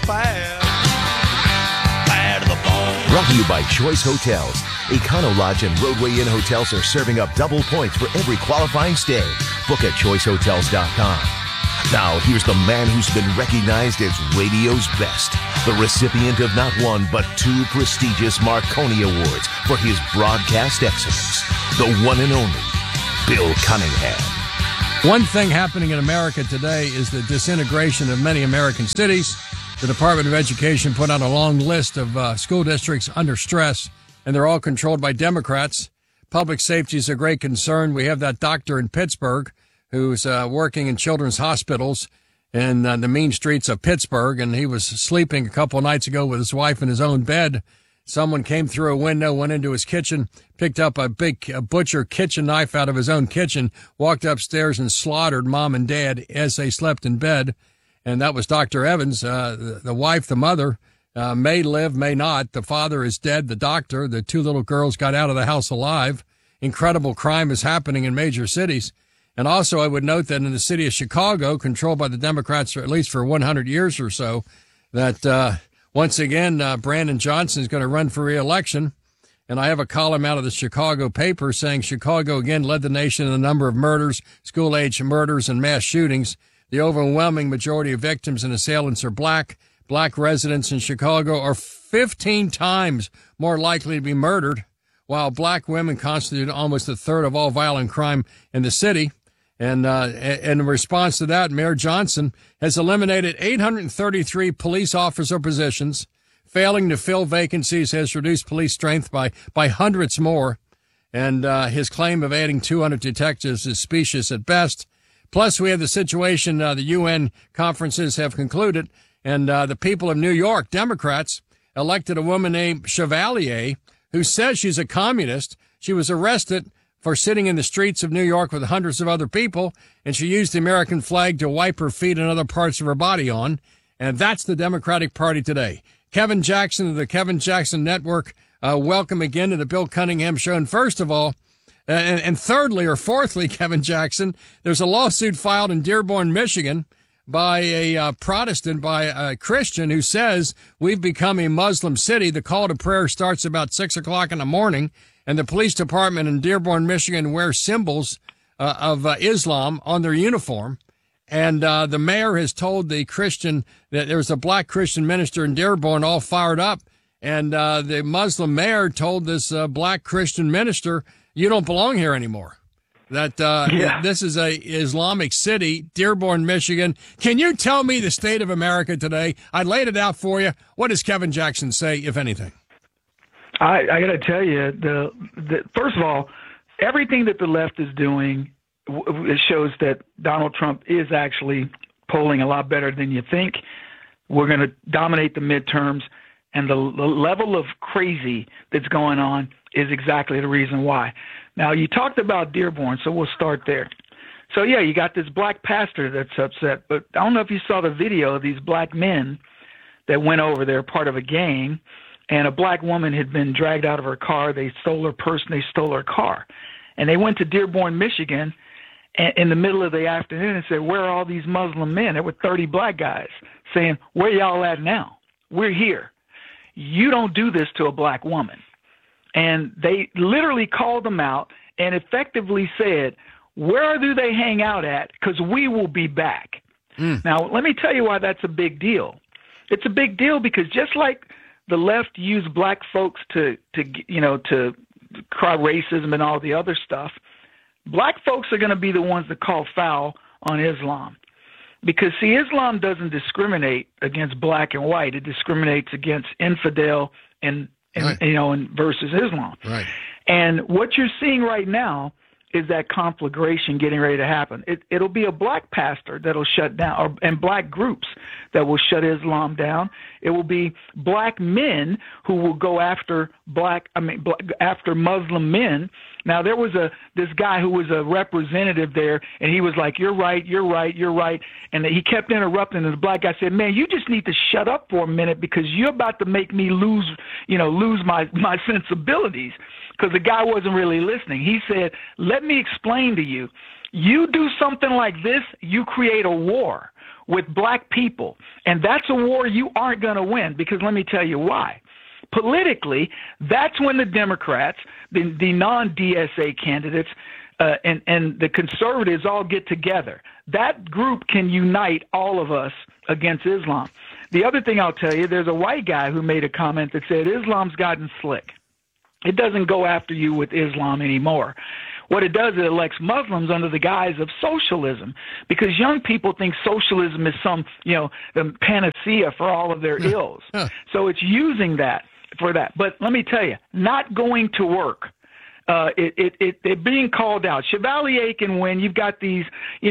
bad. Bad to the bone. Brought to you by Choice Hotels. Econo Lodge and Roadway Inn hotels are serving up double points for every qualifying stay. Book at choicehotels.com. Now, here's the man who's been recognized as radio's best, the recipient of not one but 2 prestigious Marconi Awards for his broadcast excellence, the one and only Bill Cunningham. One thing happening in America today is the disintegration of many American cities. The Department of Education put out a long list of school districts under stress, and they're all controlled by Democrats. Public safety is a great concern. We have that doctor in Pittsburgh who's working in children's hospitals in the mean streets of Pittsburgh, and he was sleeping a couple nights ago with his wife in his own bed. Someone came through a window, went into his kitchen, picked up a big butcher kitchen knife out of his own kitchen, walked upstairs and slaughtered mom and dad as they slept in bed. And that was Dr. Evans. The wife, the mother, may live, may not. The father is dead. The doctor, the 2 little girls got out of the house alive. Incredible crime is happening in major cities. And also, I would note that in the city of Chicago, controlled by the Democrats, or at least for 100 years or so, that once again, Brandon Johnson is going to run for re-election. And I have a column out of the Chicago paper saying Chicago again led the nation in the number of murders, school-age murders, and mass shootings. The overwhelming majority of victims and assailants are black. Black residents in Chicago are 15 times more likely to be murdered, while black women constitute almost a third of all violent crime in the city. And in response to that, Mayor Johnson has eliminated 833 police officer positions. Failing to fill vacancies has reduced police strength by hundreds more. And his claim of adding 200 detectives is specious at best. Plus, we have the situation the UN conferences have concluded, and the people of New York, Democrats, elected a woman named Chevalier, who says she's a communist. She was arrested for sitting in the streets of New York with hundreds of other people, and she used the American flag to wipe her feet and other parts of her body on. And that's the Democratic Party today. Kevin Jackson of the Kevin Jackson Network, welcome again to the Bill Cunningham Show. And first of all, and thirdly or fourthly, Kevin Jackson, there's a lawsuit filed in Dearborn, Michigan by a Protestant, by a Christian who says we've become a Muslim city. The call to prayer starts about 6 o'clock in the morning, and the police department in Dearborn, Michigan wears symbols of Islam on their uniform. And the mayor has told the Christian that there's a black Christian minister in Dearborn all fired up. And the Muslim mayor told this black Christian minister, you don't belong here anymore. That This is a Islamic city, Dearborn, Michigan. Can you tell me the state of America today? I laid it out for you. What does Kevin Jackson say, if anything? I got to tell you, first of all, everything that the left is doing it shows that Donald Trump is actually polling a lot better than you think. We're going to dominate the midterms, and the level of crazy that's going on is exactly the reason why. Now, you talked about Dearborn, so we'll start there. So, yeah, you got this black pastor that's upset, but I don't know if you saw the video of these black men that went over there, part of a gang, and a black woman had been dragged out of her car. They stole her purse and they stole her car. And they went to Dearborn, Michigan, in the middle of the afternoon and said, where are all these Muslim men? There were 30 black guys saying, where y'all at now? We're here. You don't do this to a black woman. And they literally called them out and effectively said, where do they hang out at? Because we will be back. Now, let me tell you why that's a big deal. It's a big deal because just like the left used black folks to cry racism and all the other stuff, black folks are going to be the ones that call foul on Islam. Because, see, Islam doesn't discriminate against black and white. It discriminates against infidel and versus Islam. Right. And what you're seeing right now is that conflagration getting ready to happen. It'll be a black pastor that'll shut down, and black groups that will shut Islam down. It will be black men who will go after after Muslim men. Now, there was this guy who was a representative there, and he was like, you're right, you're right, you're right. And he kept interrupting, and the black guy said, man, you just need to shut up for a minute because you're about to make me lose my sensibilities, because the guy wasn't really listening. He said, let me explain to you. You do something like this, you create a war. with black people. And that's a war you aren't going to win, because let me tell you why. Politically, that's when the Democrats, the non-DSA candidates, and the conservatives all get together. That group can unite all of us against Islam. The other thing I'll tell you, there's a white guy who made a comment that said Islam's gotten slick. It doesn't go after you with Islam anymore. What it does, it elects Muslims under the guise of socialism, because young people think socialism is some, the panacea for all of their ills. So it's using that for that. But let me tell you, not going to work. They're being called out. Chevalier can win. You've got these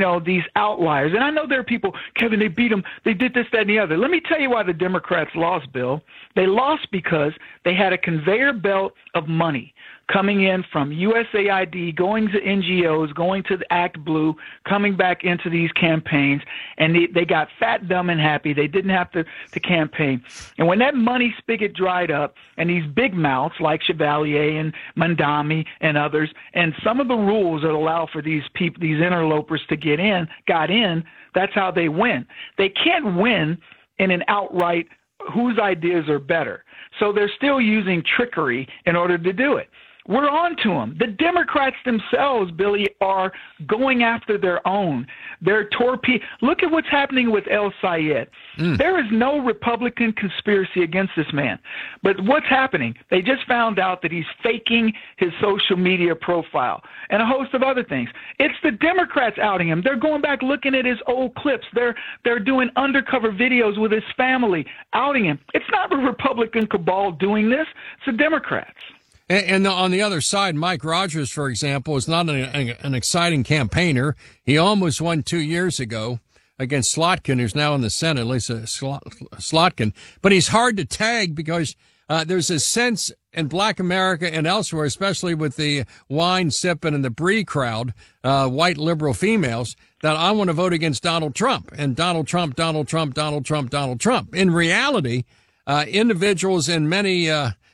outliers. And I know there are people, Kevin, they beat them. They did this, that, and the other. Let me tell you why the Democrats lost, Bill. They lost because they had a conveyor belt of money coming in from USAID, going to NGOs, going to the Act Blue, coming back into these campaigns, and they got fat, dumb, and happy. They didn't have to campaign. And when that money spigot dried up, and these big mouths like Chevalier and Mandami and others, and some of the rules that allow for these people, these interlopers to got in, that's how they win. They can't win in an outright whose ideas are better. So they're still using trickery in order to do it. We're on to them. The Democrats themselves, Billy, are going after their own. They're Look at what's happening with El Sayed. There is no Republican conspiracy against this man. But what's happening? They just found out that he's faking his social media profile and a host of other things. It's the Democrats outing him. They're going back looking at his old clips. They're doing undercover videos with his family outing him. It's not the Republican cabal doing this. It's the Democrats. And on the other side, Mike Rogers, for example, is not an exciting campaigner. He almost won 2 years ago against Slotkin, who's now in the Senate, Lisa Slotkin. But he's hard to tag because there's a sense in Black America and elsewhere, especially with the wine sipping and the brie crowd, white liberal females, that I want to vote against Donald Trump. And Donald Trump, Donald Trump, Donald Trump, Donald Trump. In reality, individuals in many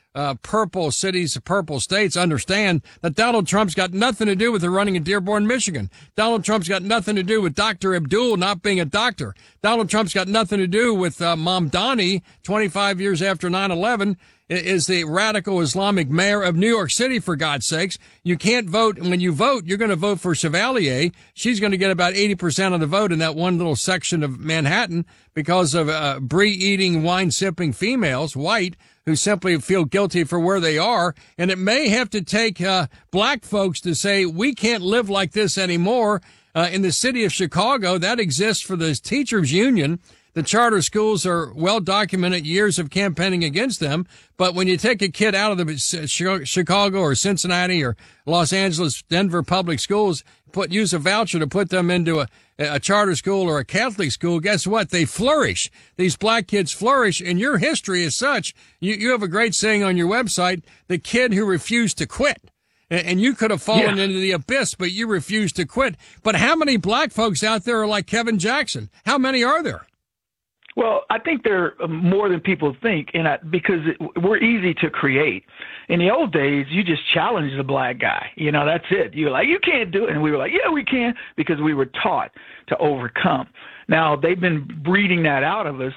purple cities, purple states understand that Donald Trump's got nothing to do with the running in Dearborn, Michigan. Donald Trump's got nothing to do with Dr. Abdul not being a doctor. Donald Trump's got nothing to do with Mamdani, 25 years after 9/11, is the radical Islamic mayor of New York City, for God's sakes. You can't vote. And when you vote, you're going to vote for Chevalier. She's going to get about 80% of the vote in that one little section of Manhattan because of brie-eating, wine-sipping females, white, who simply feel guilty for where they are. And it may have to take black folks to say, we can't live like this anymore. In the city of Chicago, that exists for the teachers union. The charter schools are well documented years of campaigning against them. But when you take a kid out of the Chicago or Cincinnati or Los Angeles, Denver public schools, use a voucher to put them into a charter school or a Catholic school, guess what? They flourish. These black kids flourish, and your history is such. You have a great saying on your website, the kid who refused to quit. And you could have fallen into the abyss, but you refused to quit. But how many black folks out there are like Kevin Jackson? How many are there? Well, I think there are more than people think, because we're easy to create. In the old days, you just challenged the black guy. That's it. You're like, you can't do it. And we were like, yeah, we can, because we were taught to overcome. Now, they've been breeding that out of us,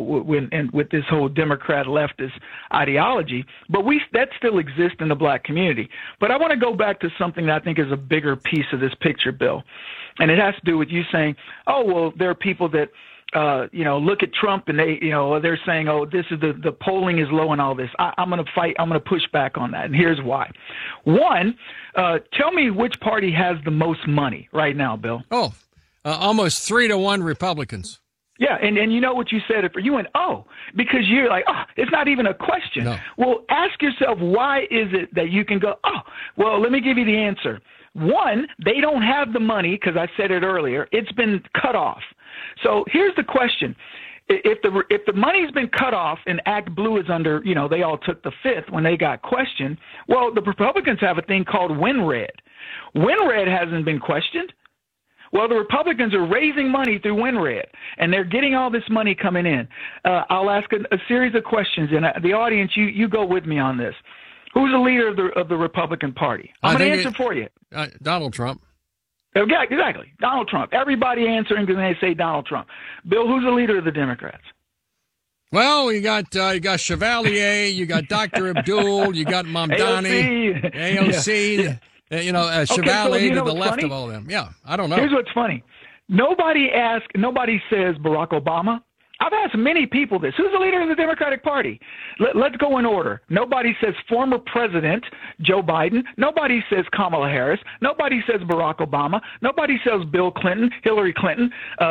with this whole Democrat leftist ideology, but that still exists in the black community. But I want to go back to something that I think is a bigger piece of this picture, Bill. And it has to do with you saying, oh, well, there are people that, look at Trump and they're saying, oh, this is the polling is low and all this. I'm going to fight. I'm going to push back on that. And here's why. One, tell me which party has the most money right now, Bill? Oh, almost 3-1 Republicans. Yeah, and you know what you said? You went, oh, because you're like, oh, it's not even a question. No. Well, ask yourself, why is it that you can go, oh, well, let me give you the answer. One, they don't have the money, because I said it earlier. It's been cut off. So here's the question. If the money's been cut off and Act Blue is under, they all took the fifth when they got questioned, well, the Republicans have a thing called WinRed. WinRed hasn't been questioned. Well, the Republicans are raising money through WinRed, and they're getting all this money coming in. I'll ask a series of questions, and the audience, you go with me on this. Who's the leader of the Republican Party? I'm going to answer for you. Donald Trump. Yeah, exactly. Donald Trump. Everybody answering because they say Donald Trump. Bill, who's the leader of the Democrats? Well, you got Chevalier, you got Dr. Abdul, you got Mamdani, AOC, Chevalier to the left funny? of all of them. Yeah, I don't know. Here's what's funny. Nobody says Barack Obama. I've asked many people this. Who's the leader of the Democratic Party? Let's go in order. Nobody says former President Joe Biden. Nobody says Kamala Harris. Nobody says Barack Obama. Nobody says Bill Clinton, Hillary Clinton,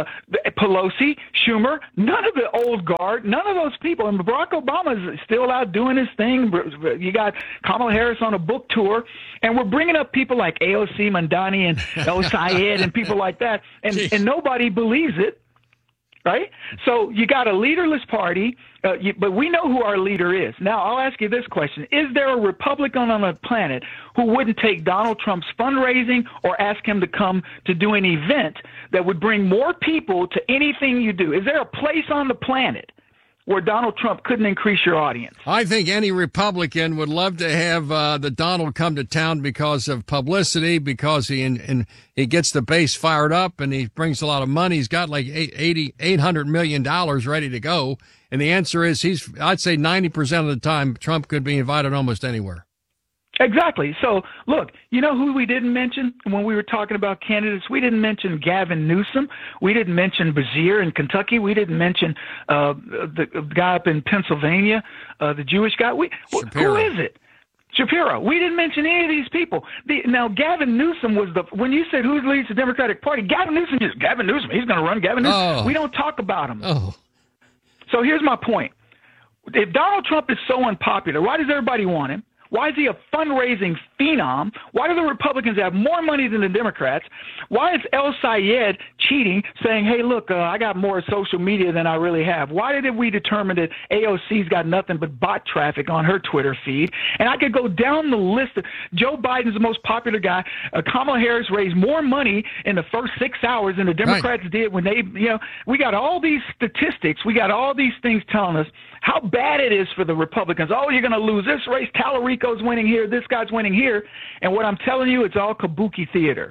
Pelosi, Schumer. None of the old guard. None of those people. And Barack Obama is still out doing his thing. You got Kamala Harris on a book tour. And we're bringing up people like AOC, Mamdani, and El Sayed and people like that. And nobody believes it. Right? So you got a leaderless party, but we know who our leader is. Now, I'll ask you this question. Is there a Republican on the planet who wouldn't take Donald Trump's fundraising or ask him to come to do an event that would bring more people to anything you do? Is there a place on the planet where Donald Trump couldn't increase your audience? I think any Republican would love to have the Donald come to town because of publicity, because he gets the base fired up and he brings a lot of money. He's got like $800 million ready to go. And the answer is I'd say 90% of the time Trump could be invited almost anywhere. Exactly. So, look, you know who we didn't mention when we were talking about candidates? We didn't mention Gavin Newsom. We didn't mention Beshear in Kentucky. We didn't mention the guy up in Pennsylvania, the Jewish guy. Who is it? Shapiro. We didn't mention any of these people. Now, Gavin Newsom was when you said who leads the Democratic Party, Gavin Newsom. He's going to run Gavin Newsom. Oh. We don't talk about him. Oh. So here's my point. If Donald Trump is so unpopular, why does everybody want him? Why is he a fundraising phenom? Why do the Republicans have more money than the Democrats? Why is El Sayed cheating, saying, hey, look, I got more social media than I really have? Why did we determine that AOC's got nothing but bot traffic on her Twitter feed? And I could go down the list. Joe Biden's the most popular guy. Kamala Harris raised more money in the first 6 hours than the Democrats did when they, we got all these statistics. We got all these things telling us how bad it is for the Republicans. Oh, you're going to lose this race. Tallarico's winning here. This guy's winning here. And what I'm telling you, it's all kabuki theater.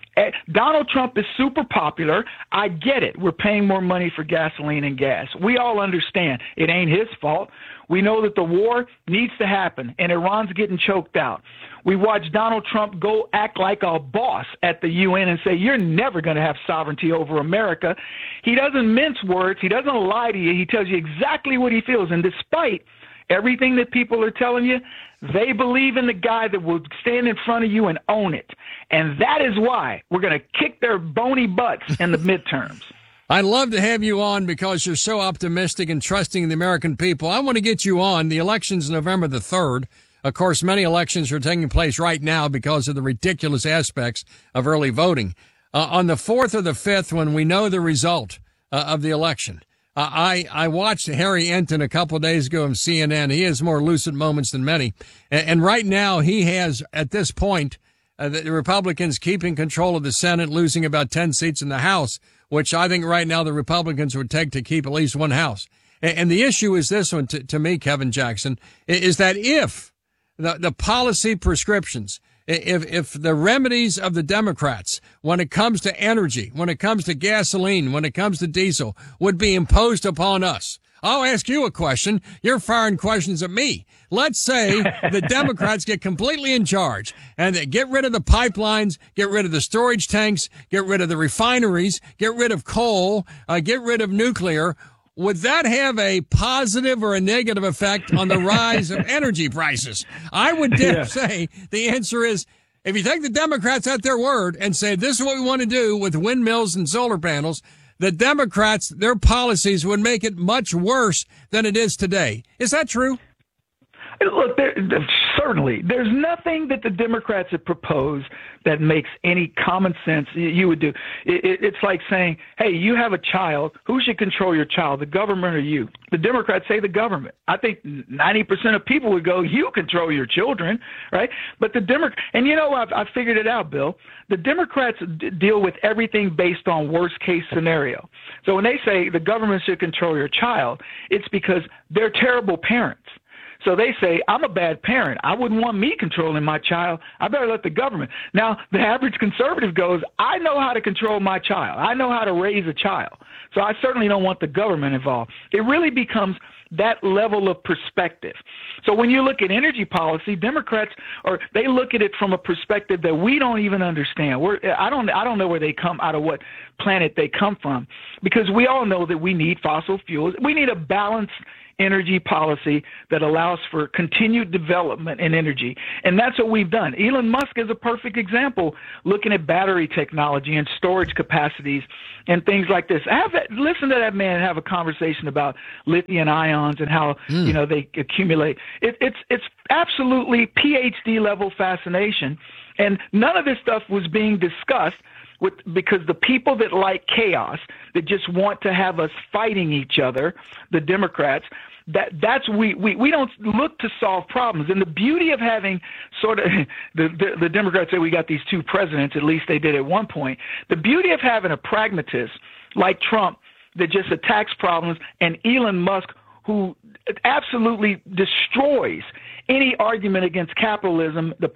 Donald Trump is super popular. I get it. We're paying more money for gasoline and gas. We all understand it ain't his fault. We know that the war needs to happen, and Iran's getting choked out. We watch Donald Trump go act like a boss at the UN and say, you're never going to have sovereignty over America. He doesn't mince words. He doesn't lie to you. He tells you exactly what he feels. And despite everything that people are telling you, they believe in the guy that will stand in front of you and own it. And that is why we're going to kick their bony butts in the midterms. I'd love to have you on because you're so optimistic and trusting in the American people. I want to get you on. The election's November the 3rd. Of course, many elections are taking place right now because of the ridiculous aspects of early voting. On the 4th or the 5th, when we know the result of the election, I watched Harry Enton a couple of days ago on CNN. He has more lucid moments than many. And right now he has, at this point, the Republicans keeping control of the Senate, losing about 10 seats in the House, which I think right now the Republicans would take to keep at least one House. And the issue is this one to me, Kevin Jackson, is that if the policy prescriptions, if the remedies of the Democrats, when it comes to energy, when it comes to gasoline, when it comes to diesel, would be imposed upon us. I'll ask you a question. You're firing questions at me. Let's say the Democrats get completely in charge and they get rid of the pipelines, get rid of the storage tanks, get rid of the refineries, get rid of coal, get rid of nuclear. Would that have a positive or a negative effect on the rise of energy prices? I would dare say the answer is, if you take the Democrats at their word and say this is what we want to do with windmills and solar panels, the Democrats, their policies would make it much worse than it is today. Is that true? Look, certainly. There's nothing that the Democrats have proposed that makes any common sense you would do. It's like saying, hey, you have a child. Who should control your child, the government or you? The Democrats say the government. I think 90% of people would go, you control your children, right? But the and you know, I figured it out, Bill. The Democrats deal with everything based on worst-case scenario. So when they say the government should control your child, it's because they're terrible parents. So they say, I'm a bad parent. I wouldn't want me controlling my child. I better let the government. Now, the average conservative goes, I know how to control my child. I know how to raise a child. So I certainly don't want the government involved. It really becomes that level of perspective. So when you look at energy policy, Democrats they look at it from a perspective that we don't even understand. I don't know where they come out of, what planet they come from, because we all know that we need fossil fuels. We need a balanced energy policy that allows for continued development in energy. And that's what we've done. Elon Musk is a perfect example, looking at battery technology and storage capacities and things like this. Listen to that man have a conversation about lithium ions and how they accumulate. It's absolutely PhD level fascination. And none of this stuff was being discussed because the people that like chaos, that just want to have us fighting each other, the Democrats, we don't look to solve problems. And the beauty of having sort of the Democrats say we got these two presidents, at least they did at one point. The beauty of having a pragmatist like Trump that just attacks problems, and Elon Musk, who absolutely destroys any argument against capitalism, the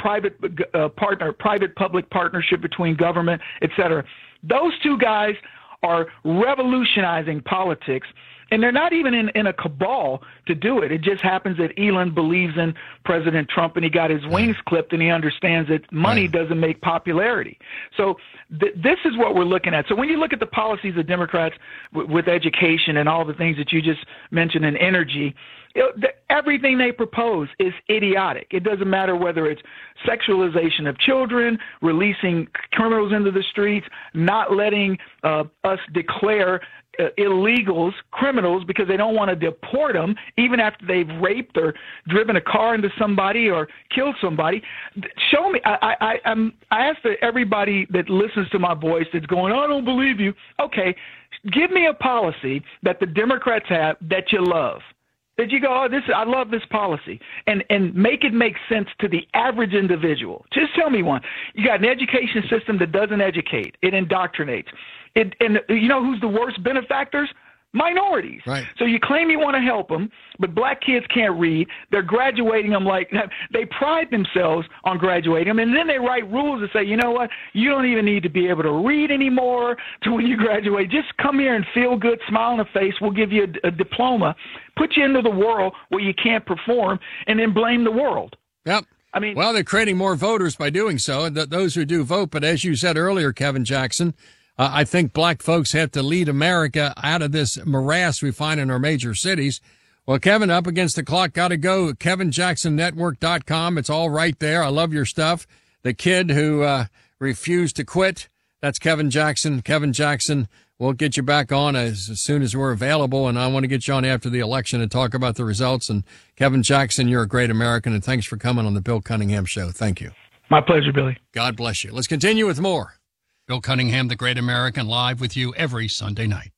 private-public partnership between government, et cetera. Those two guys are revolutionizing politics, and they're not even in a cabal to do it. It just happens that Elon believes in President Trump, and he got his wings clipped, and he understands that money doesn't make popularity. So this is what we're looking at. So when you look at the policies of Democrats with education and all the things that you just mentioned in energy, everything they propose is idiotic. It doesn't matter whether it's sexualization of children, releasing criminals into the streets, not letting us declare illegals criminals because they don't want to deport them even after they've raped or driven a car into somebody or killed somebody. Show me. I ask everybody that listens to my voice that's going, I don't believe you. Okay, give me a policy that the Democrats have that you love. That you go, I love this policy, and make it make sense to the average individual. Just tell me one. You got an education system that doesn't educate; it indoctrinates. And you know who's the worst benefactors? Minorities. Right. So you claim you want to help them, but black kids can't read. They're graduating them like they pride themselves on graduating them, and then they write rules that say, you know what, you don't even need to be able to read anymore to when you graduate. Just come here and feel good, smile in the face. We'll give you a diploma, put you into the world where you can't perform, and then blame the world. Yep. I mean, well, they're creating more voters by doing so, and those who do vote. But as you said earlier, Kevin Jackson, I think black folks have to lead America out of this morass we find in our major cities. Well, Kevin, up against the clock, got to go. KevinJacksonNetwork.com. It's all right there. I love your stuff. The kid who refused to quit, that's Kevin Jackson. Kevin Jackson, we'll get you back on as soon as we're available, and I want to get you on after the election and talk about the results. And Kevin Jackson, you're a great American, and thanks for coming on the Bill Cunningham Show. Thank you. My pleasure, Billy. God bless you. Let's continue with more. Bill Cunningham, the Great American, live with you every Sunday night.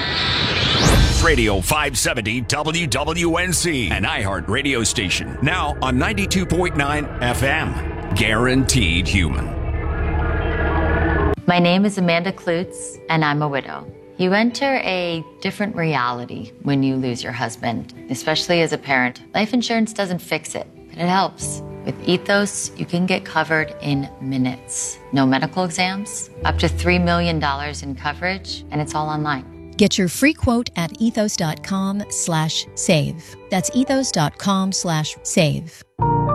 Radio 570 WWNC, an iHeart radio station. Now on 92.9 FM. Guaranteed Human. My name is Amanda Klutz, and I'm a widow. You enter a different reality when you lose your husband, especially as a parent. Life insurance doesn't fix it, but it helps. With Ethos, you can get covered in minutes. No medical exams, up to $3 million in coverage, and it's all online. Get your free quote at ethos.com/save. That's ethos.com/save.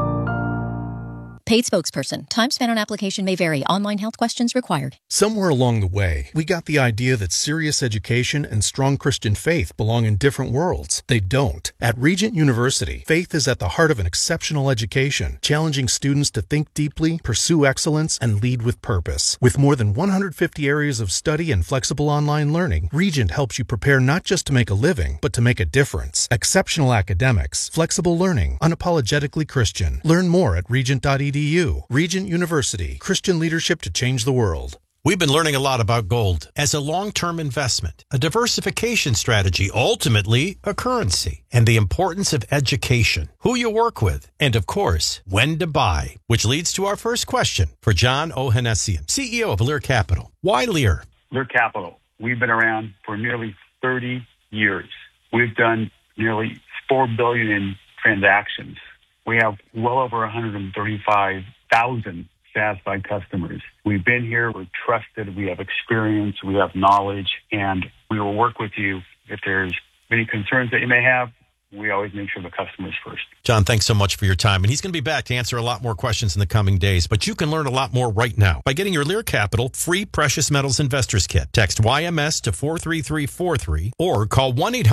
Paid spokesperson. Time spent on application may vary. Online health questions required. Somewhere along the way, we got the idea that serious education and strong Christian faith belong in different worlds. They don't. At Regent University, faith is at the heart of an exceptional education, challenging students to think deeply, pursue excellence, and lead with purpose. With more than 150 areas of study and flexible online learning, Regent helps you prepare not just to make a living, but to make a difference. Exceptional academics, flexible learning, unapologetically Christian. Learn more at regent.edu. Regent University, Christian leadership to change the world. We've been learning a lot about gold as a long-term investment, a diversification strategy, ultimately a currency, and the importance of education, who you work with, and of course, when to buy, which leads to our first question for John Ohanessian, CEO of Lear Capital. Why Lear? Lear Capital. We've been around for nearly 30 years. We've done nearly $4 billion in transactions. We have well over 135,000 satisfied customers. We've been here, we're trusted, we have experience, we have knowledge, and we will work with you if there's any concerns that you may have. We always make sure the customer's first. John, thanks so much for your time. And he's going to be back to answer a lot more questions in the coming days. But you can learn a lot more right now by getting your Lear Capital free Precious Metals Investors Kit. Text YMS to 43343 or call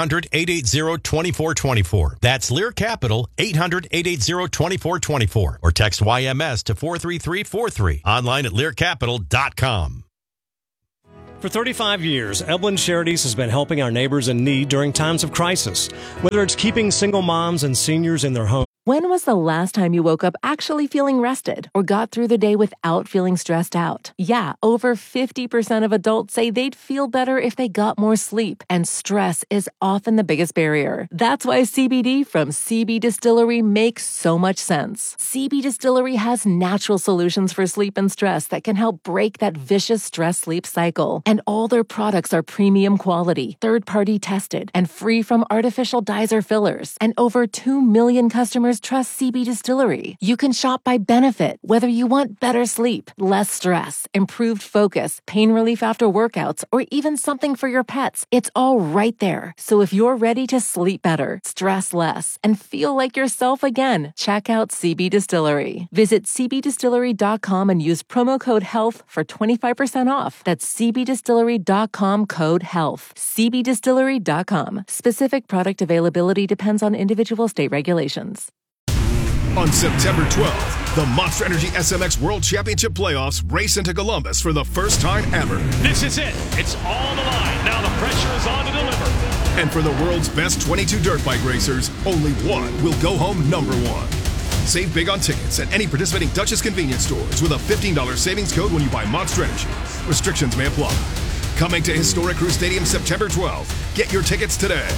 1-800-880-2424. That's Lear Capital, 800-880-2424. Or text YMS to 43343. Online at learcapital.com. For 35 years, Eblin Charities has been helping our neighbors in need during times of crisis. Whether it's keeping single moms and seniors in their home. When was the last time you woke up actually feeling rested or got through the day without feeling stressed out? Yeah, over 50% of adults say they'd feel better if they got more sleep, and stress is often the biggest barrier. That's why CBD from CB Distillery makes so much sense. CB Distillery has natural solutions for sleep and stress that can help break that vicious stress-sleep cycle. And all their products are premium quality, third-party tested, and free from artificial dyes or fillers. And over 2 million customers trust CB Distillery. You can shop by benefit, whether you want better sleep, less stress, improved focus, pain relief after workouts, or even something for your pets. It's all right there. So if you're ready to sleep better, stress less, and feel like yourself again, check out CB Distillery. Visit cbdistillery.com and use promo code HEALTH for 25% off. That's cbdistillery.com code HEALTH. cbdistillery.com. Specific product availability depends on individual state regulations. On September 12th, the Monster Energy SMX World Championship Playoffs race into Columbus for the first time ever. This is it. It's all the line. Now the pressure is on to deliver. And for the world's best 22 dirt bike racers, only one will go home number one. Save big on tickets at any participating Dutchess convenience stores with a $15 savings code when you buy Monster Energy. Restrictions may apply. Coming to Historic Crew Stadium September 12th. Get your tickets today.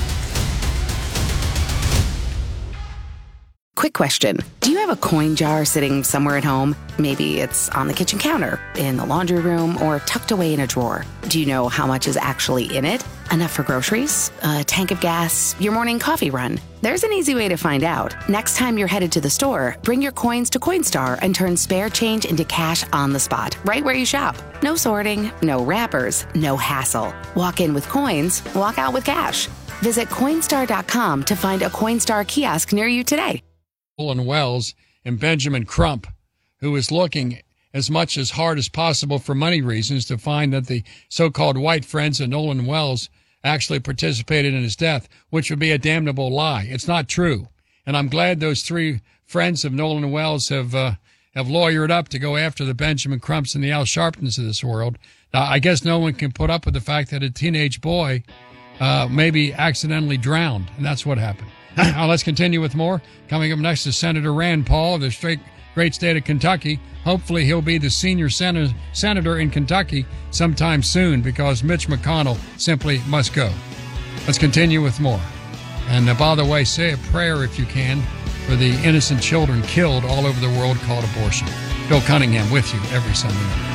Quick question. Do you have a coin jar sitting somewhere at home? Maybe it's on the kitchen counter, in the laundry room, or tucked away in a drawer. Do you know how much is actually in it? Enough for groceries, a tank of gas, your morning coffee run? There's an easy way to find out. Next time you're headed to the store, bring your coins to Coinstar and turn spare change into cash on the spot, right where you shop. No sorting, no wrappers, no hassle. Walk in with coins, walk out with cash. Visit Coinstar.com to find a Coinstar kiosk near you today. Nolan Wells and Benjamin Crump, who is looking as much as hard as possible for money reasons to find that the so-called white friends of Nolan Wells actually participated in his death, which would be a damnable lie. It's not true. And I'm glad those three friends of Nolan Wells have lawyered up to go after the Benjamin Crumps and the Al Sharptons of this world. Now, I guess no one can put up with the fact that a teenage boy maybe accidentally drowned, and that's what happened. Now let's continue with more. Coming up next is Senator Rand Paul of the great state of Kentucky. Hopefully he'll be the senior senator in Kentucky sometime soon because Mitch McConnell simply must go. Let's continue with more. And by the way, say a prayer if you can for the innocent children killed all over the world called abortion. Bill Cunningham with you every Sunday night.